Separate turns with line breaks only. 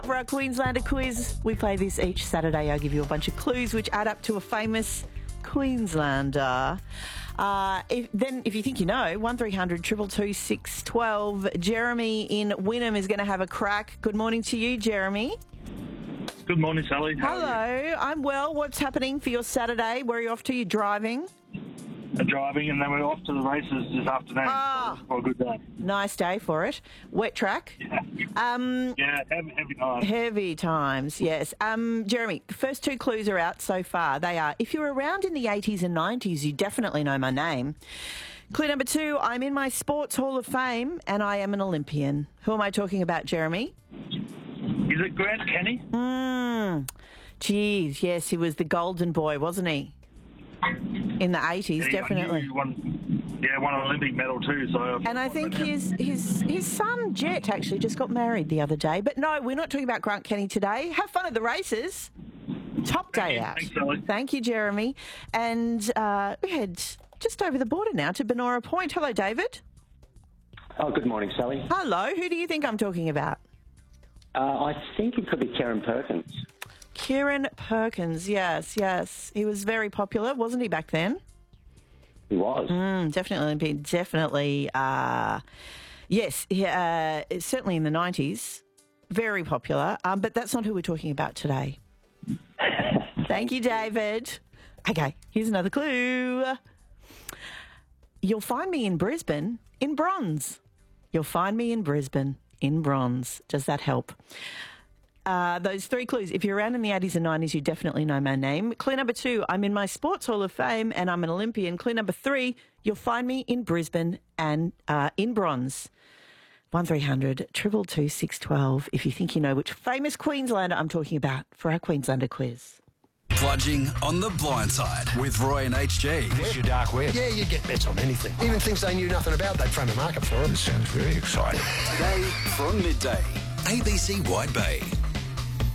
For our Queenslander quiz, we play this each Saturday. I give you a bunch of clues which add up to a famous Queenslander. If you think you know, 1300 222 612. Jeremy in Wynnum is going to have a crack. Good morning to you, Jeremy.
Good morning, Sally.
Hello, I'm well. What's happening for your Saturday? Where are you off to? You driving?
Driving, and then we're off to the races this afternoon. For a good day.
Nice day for it. Wet track?
Yeah, heavy times.
Heavy times, yes. Jeremy, first two clues are out so far. They are, if you were around in the 80s and 90s, you definitely know my name. Clue number two, I'm in my Sports Hall of Fame and I am an Olympian. Who am I talking about, Jeremy?
Is it Grant Kenny?
Geez, yes, he was the golden boy, wasn't he? In the 80s, definitely.
He won an Olympic medal too.
And I think his son, Jet, actually just got married the other day. But no, we're not talking about Grant Kenny today. Have fun at the races. Top day out.
Thanks, Sally.
Thank you, Jeremy. And we head just over the border now to Benora Point. Hello, David.
Oh, good morning, Sally.
Hello. Who do you think I'm talking about?
I think it could be Kieran Perkins.
Kieran Perkins, yes. He was very popular, wasn't he, back then?
He was.
Definitely. Yes, certainly in the 90s. Very popular. But that's not who we're talking about today. Thank you, David. Okay, here's another clue. You'll find me in Brisbane in bronze. You'll find me in Brisbane in bronze. Does that help? Those three clues. If you're around in the 80s and 90s, you definitely know my name. Clue number two, I'm in my Sports Hall of Fame and I'm an Olympian. Clue number three, you'll find me in Brisbane and in bronze. 1300 222 612 if you think you know which famous Queenslander I'm talking about for our Queenslander quiz.
Plunging on the blind side with Roy and HG.
Where's your dark web? Yeah, you get bets on anything. Even things they knew nothing about, they'd front a market for them. It sounds very exciting.
Today from midday, ABC Wide Bay.